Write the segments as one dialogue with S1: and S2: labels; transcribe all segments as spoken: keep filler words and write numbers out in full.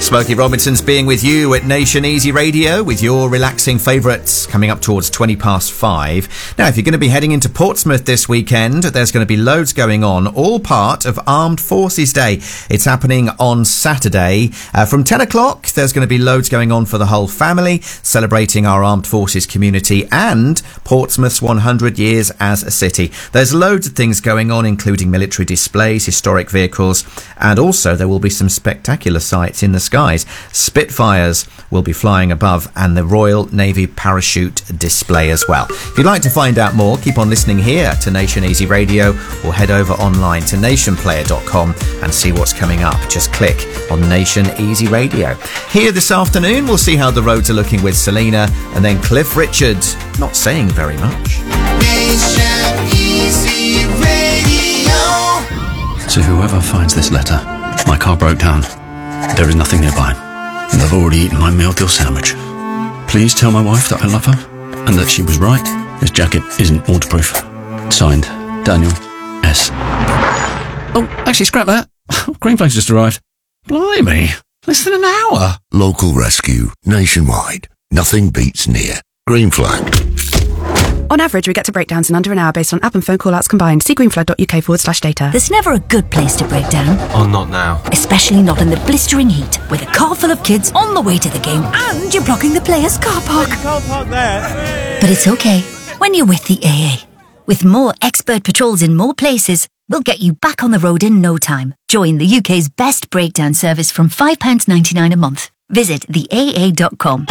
S1: Smokey Robinson's being with you at Nation Easy Radio with your relaxing favourites coming up towards twenty past five. Now, if you're going to be heading into Portsmouth this weekend, there's going to be loads going on, all part of Armed Forces Day. It's happening on Saturday. Uh, from ten o'clock, there's going to be loads going on for the whole family, celebrating our Armed Forces community and Portsmouth's one hundred years as a city. There's loads of things going on, including military displays, historic vehicles, and also there will be some spectacular sights in the skies. Spitfires will be flying above and the Royal Navy parachute display as well. If you'd like to find out more, keep on listening here to Nation Easy Radio or head over online to nation player dot com and see what's coming up. Just click on Nation Easy Radio. Here this afternoon, we'll see how the roads are looking with Selena and then Cliff Richard, not saying very much.
S2: Nation Easy Radio.
S3: To whoever finds this letter, my car broke down. There is nothing nearby, and I've already eaten my meal-deal sandwich. Please tell my wife that I love her, and that she was right. This jacket isn't waterproof. Signed, Daniel S. Oh, actually, scrap that. Green Flag's just arrived. Blimey, less than an hour.
S4: Local rescue, nationwide. Nothing beats near. Green Flag.
S5: On average, we get to breakdowns in under an hour based on app and phone call-outs combined. See greenflag.uk forward slash data.
S6: There's never a good place to break down.
S7: Oh, not now.
S6: Especially not in the blistering heat, with a car full of kids on the way to the game and you're blocking the players' car park.
S7: Car park there.
S6: But it's okay when you're with the A A. With more expert patrols in more places, we'll get you back on the road in no time. Join the U K's best breakdown service from five pounds ninety-nine a month. Visit the A A dot com.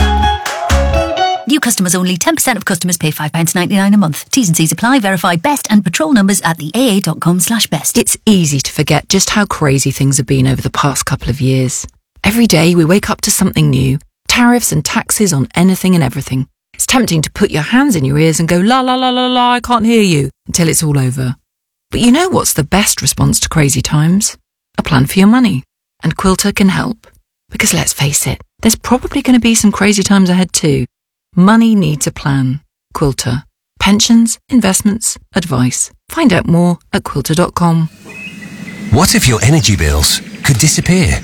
S6: New customers only. ten percent of customers pay five pounds ninety-nine a month. T's and C's apply. Verify best and patrol numbers at the A A dot com slash best.
S8: It's easy to forget just how crazy things have been over the past couple of years. Every day we wake up to something new. Tariffs and taxes on anything and everything. It's tempting to put your hands in your ears and go, la la la la la, I can't hear you, until it's all over. But you know what's the best response to crazy times? A plan for your money. And Quilter can help. Because let's face it, there's probably going to be some crazy times ahead too. Money needs a plan. Quilter. Pensions, investments, advice. Find out more at quilter dot com.
S9: What if your energy bills could disappear?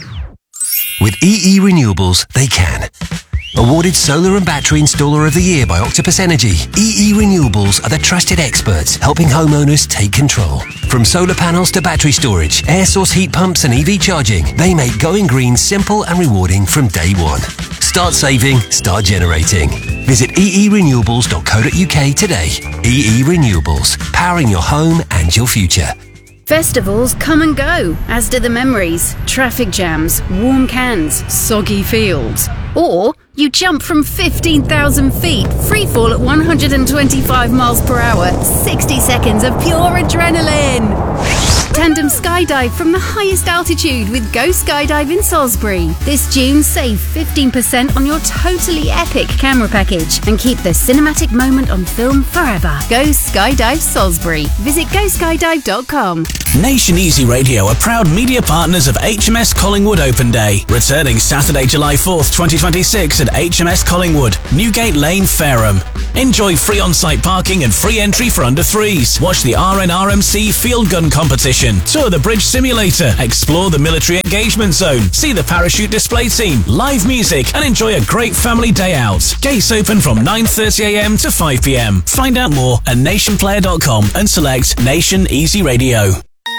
S9: With E E Renewables, they can. Awarded Solar and Battery Installer of the Year by Octopus Energy, E E Renewables are the trusted experts helping homeowners take control. From solar panels to battery storage, air source heat pumps and E V charging, they make going green simple and rewarding from day one. Start saving, start generating. Visit e e renewables dot co dot u k today. E E Renewables, powering your home and your future.
S10: Festivals come and go, as do the memories, traffic jams, warm cans, soggy fields. Or you jump from fifteen thousand feet, free fall at one hundred twenty-five miles per hour, sixty seconds of pure adrenaline. Tandem skydive from the highest altitude with Go Skydive in Salisbury. This June, save fifteen percent on your totally epic camera package and keep the cinematic moment on film forever. Go Skydive Salisbury. Visit go skydive dot com.
S11: Nation Easy Radio are proud media partners of H M S Collingwood Open Day, returning Saturday, July fourth, twenty twenty-six at H M S Collingwood, Newgate Lane, Fareham. Enjoy free on-site parking and free entry for under threes. Watch the R N R M C Field Gun Competition, tour the Bridge Simulator, explore the Military Engagement Zone, see the Parachute Display Team, live music, and enjoy a great family day out. Gates open from nine thirty a m to five p m. Find out more at nation player dot com and select Nation Easy Radio.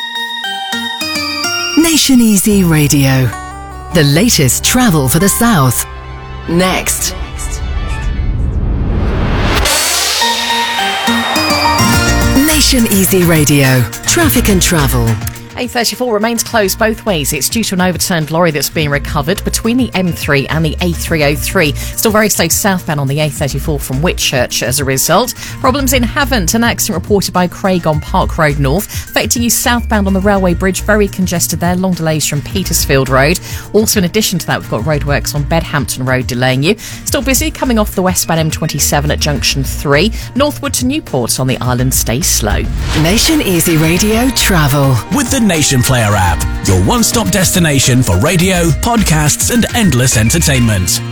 S12: Nation Easy Radio. The latest travel for the South. Next. Nation Easy Radio. Traffic and travel.
S13: A thirty-four remains closed both ways. It's due to an overturned lorry that's being recovered between the M three and the A three oh three. Still very slow southbound on the A thirty-four from Whitchurch as a result. Problems in Havant. An accident reported by Craig on Park Road North, affecting you southbound on the railway bridge. Very congested there. Long delays from Petersfield Road. Also, in addition to that, we've got roadworks on Bedhampton Road delaying you. Still busy coming off the westbound M twenty-seven at Junction three. Northwood to Newport on the island. Stay slow.
S12: Nation Easy Radio travel.
S11: With the Nation Player app, your one-stop destination for radio, podcasts and endless entertainment.